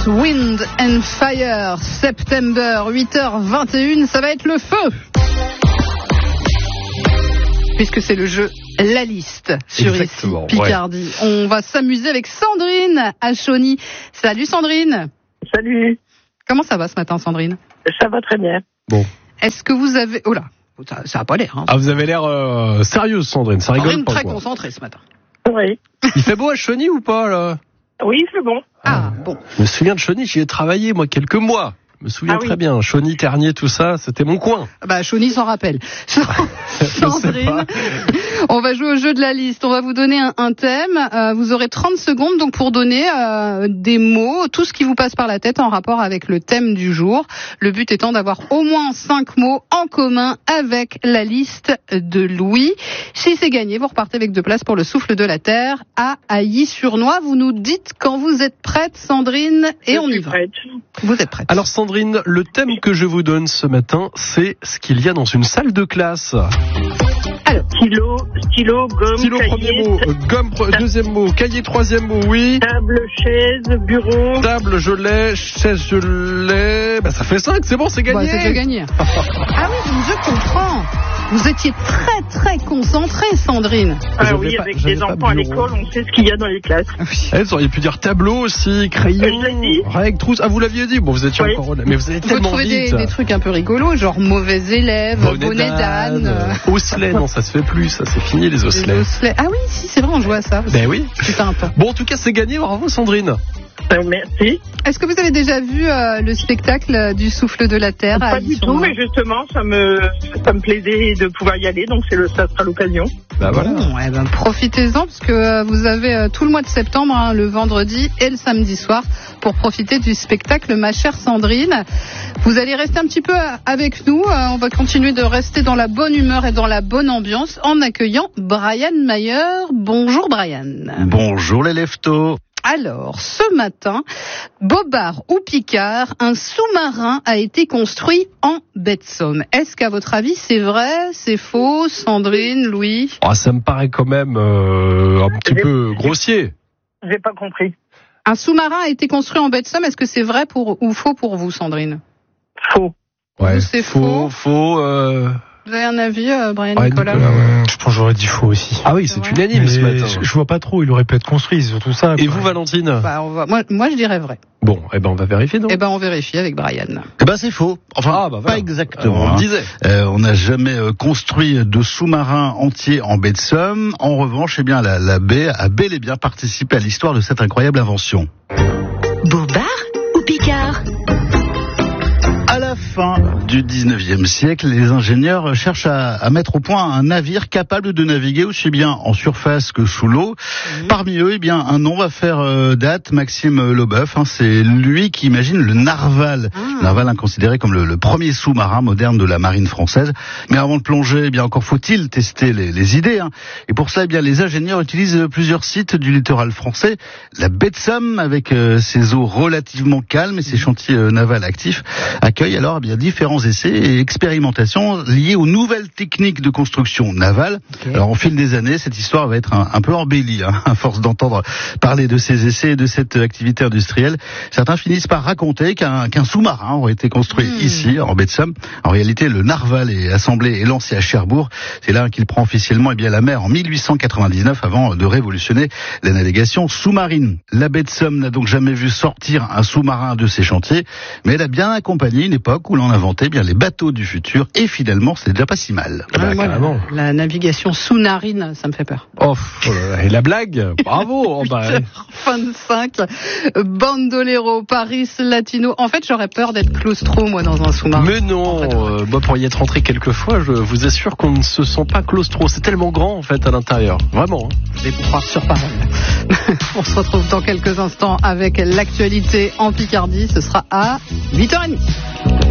Wind and Fire, September, 8h21, ça va être le feu. Puisque c'est le jeu La Liste sur Exactement, ici Picardie. Ouais. On va s'amuser avec Sandrine à Chauny. Salut Sandrine. Salut. Comment ça va ce matin Sandrine? Ça va très bien. Bon. Est-ce que vous avez... Oh là, ça a pas l'air. Hein. Ah, vous avez l'air sérieuse Sandrine, ça rigole Sandrine pas très quoi. Concentrée ce matin. Oui. Il fait beau à Chauny ou pas là? Oui, c'est bon. Ah bon. Je me souviens de Chauny, j'y ai travaillé moi quelques mois. Je me souviens très bien, Chauny, Ternier, tout ça, c'était mon coin. Bah, Chauny s'en rappelle. Sandrine, on va jouer au jeu de la liste. On va vous donner un thème. Vous aurez 30 secondes donc pour donner des mots, tout ce qui vous passe par la tête en rapport avec le thème du jour. Le but étant d'avoir au moins 5 mots en commun avec la liste de Louis. Si c'est gagné, vous repartez avec 2 places pour le souffle de la terre à Ailly-sur-Noix. Vous nous dites quand vous êtes prête, Sandrine, et on y va. Prête. Vous êtes prête. Alors Sandrine, le thème que je vous donne ce matin, c'est ce qu'il y a dans une salle de classe. Alors, stylo, gomme, Stylo, cahier, premier mot, gomme, deuxième mot, cahier, troisième mot, oui. table, chaise, bureau. Table, je l'ai, chaise, je l'ai. Bah, ça fait 5, c'est bon, c'est gagné. Bah, c'est déjà gagné. Ah oui, je comprends. Vous étiez très concentrée, Sandrine. Ah oui, avec les enfants à l'école, on sait ce qu'il y a dans les classes. Vous auriez pu dire tableau aussi, crayon, règle, trousse. Ah, vous l'aviez dit. Bon, vous étiez encore là. Mais vous avez tellement trouvez vite. des trucs un peu rigolos, genre mauvais élève, bonnet d'âne. Osselet, non, ça se fait plus. Ça, c'est fini, les osselets. Ah oui, si, c'est vrai, on joue à ça. Ben oui. Putain, un peu. Bon, en tout cas, c'est gagné. Bravo, Sandrine. Merci. Est-ce que vous avez déjà vu le spectacle du souffle de la terre? Pas du tout, mais justement, ça me plaisait de pouvoir y aller, donc ça sera l'occasion. Bah voilà. Bon, profitez-en, parce que vous avez tout le mois de septembre, le vendredi et le samedi soir, pour profiter du spectacle Ma chère Sandrine. Vous allez rester un petit peu avec nous. On va continuer de rester dans la bonne humeur et dans la bonne ambiance en accueillant Brian Mayer. Bonjour Brian. Bonjour les leftos. Alors, ce matin, Bobard ou Picard, un sous-marin a été construit en baie de Somme. Est-ce qu'à votre avis, c'est vrai, c'est faux, Sandrine, Louis? Ça me paraît quand même un petit peu grossier. J'ai pas compris. Un sous-marin a été construit en baie de Somme. Est-ce que c'est vrai ou faux pour vous, Sandrine? Faux. Ouais, c'est faux. Vous avez un avis, Brian Nicolas? Je pense que j'aurais dit faux aussi. Ah oui, c'est unanime ce matin. Je vois pas trop, il aurait pu être construit, surtout ça. Et vous, Valentine? Moi, je dirais vrai. Bon, on va vérifier, donc. On vérifie avec Brian. C'est faux. Enfin, voilà. pas exactement. On le disait. On n'a jamais construit de sous-marin entier en baie de Somme. En revanche, la baie a bel et bien participé à l'histoire de cette incroyable invention. Bobard ou Picard? À la fin du 19e siècle, les ingénieurs cherchent à mettre au point un navire capable de naviguer aussi bien en surface que sous l'eau. Parmi eux, un nom va faire date, Maxime Leboeuf. C'est lui qui imagine le Narval. Narval, considéré comme le premier sous-marin moderne de la marine française. Mais avant de plonger, encore faut-il tester les idées. Et pour ça, les ingénieurs utilisent plusieurs sites du littoral français. La baie de Somme, avec ses eaux relativement calmes et ses chantiers navals actifs, accueille alors différents essais et expérimentations liées aux nouvelles techniques de construction navale. Okay. Alors au fil des années, cette histoire va être un peu embellie, à force d'entendre parler de ces essais et de cette activité industrielle. Certains finissent par raconter qu'un sous-marin aurait été construit ici, en baie de Somme. En réalité, le Narval est assemblé et lancé à Cherbourg. C'est là qu'il prend officiellement la mer en 1899 avant de révolutionner la navigation sous-marine. La baie de Somme n'a donc jamais vu sortir un sous-marin de ses chantiers, mais elle a bien accompagné une époque où l'on inventait les bateaux du futur, et finalement c'est déjà pas si mal. La navigation sous-marine, ça me fait peur. Et la blague, bravo. 25, Bandolero, Paris Latino. En fait, j'aurais peur d'être claustro, moi, dans un sous-marin. Mais non, pour y être rentré quelques fois, je vous assure qu'on ne se sent pas claustro. C'est tellement grand, en fait, à l'intérieur. Vraiment. Je vais croire sur parole. On se retrouve dans quelques instants avec l'actualité en Picardie. Ce sera à 8h30.